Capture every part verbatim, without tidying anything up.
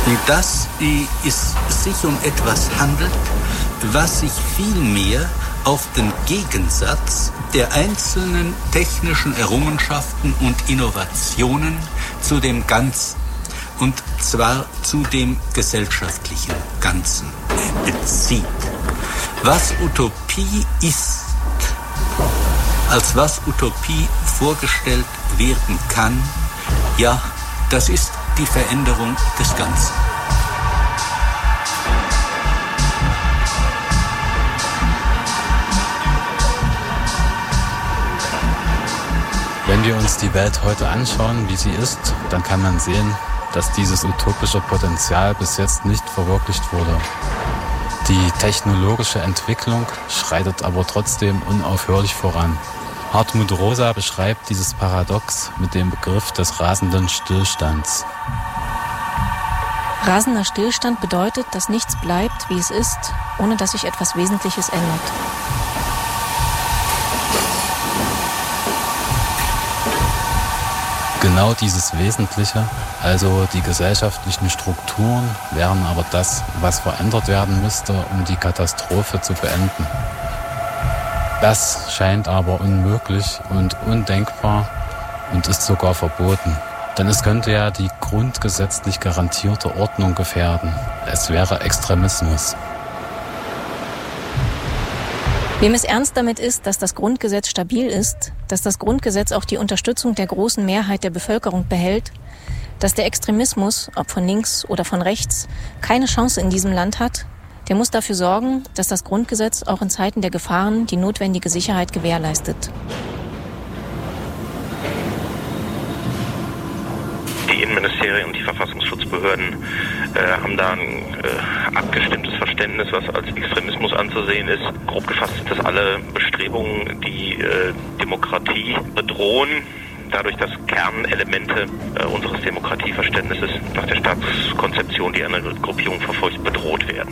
dass es sich um etwas handelt, was sich vielmehr auf den Gegensatz der einzelnen technischen Errungenschaften und Innovationen zu dem Ganzen, und zwar zu dem gesellschaftlichen Ganzen, bezieht. Was Utopie ist, als was Utopie vorgestellt werden kann, ja, das ist die Veränderung des Ganzen. Wenn wir uns die Welt heute anschauen, wie sie ist, dann kann man sehen, dass dieses utopische Potenzial bis jetzt nicht verwirklicht wurde. Die technologische Entwicklung schreitet aber trotzdem unaufhörlich voran. Hartmut Rosa beschreibt dieses Paradox mit dem Begriff des rasenden Stillstands. Rasender Stillstand bedeutet, dass nichts bleibt, wie es ist, ohne dass sich etwas Wesentliches ändert. Genau dieses Wesentliche, also die gesellschaftlichen Strukturen, wären aber das, was verändert werden müsste, um die Katastrophe zu beenden. Das scheint aber unmöglich und undenkbar und ist sogar verboten. Denn es könnte ja die grundgesetzlich garantierte Ordnung gefährden. Es wäre Extremismus. Wem es ernst damit ist, dass das Grundgesetz stabil ist, dass das Grundgesetz auch die Unterstützung der großen Mehrheit der Bevölkerung behält, dass der Extremismus, ob von links oder von rechts, keine Chance in diesem Land hat, der muss dafür sorgen, dass das Grundgesetz auch in Zeiten der Gefahren die notwendige Sicherheit gewährleistet. Die Innenministerien und die Verfassungsschutzbehörden äh, haben da ein äh, abgestimmtes Verständnis, was als Extremismus anzusehen ist. Grob gefasst sind das alle Bestrebungen, die äh, Demokratie bedrohen, dadurch, dass Kernelemente äh, unseres Demokratieverständnisses nach der Staatskonzeption, die eine Gruppierung verfolgt, bedroht werden.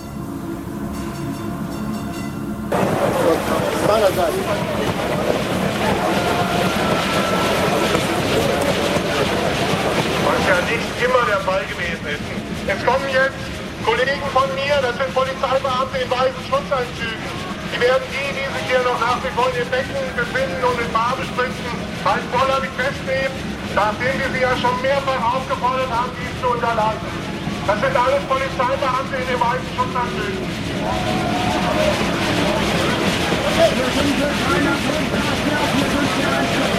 Was ja nicht immer der Fall gewesen ist. Jetzt kommen jetzt Kollegen von mir, das sind Polizeibeamte in weißen Schutzanzügen. Die werden die, die sich hier noch nach wie vor in den Becken befinden und in Farbe spritzen, halt vollständig festnehmen, nachdem wir sie ja schon mehrfach aufgefordert haben, dies zu unterlassen. Das sind alles Polizeibeamte in den weißen Schutzanzügen. Wir sind hier keiner von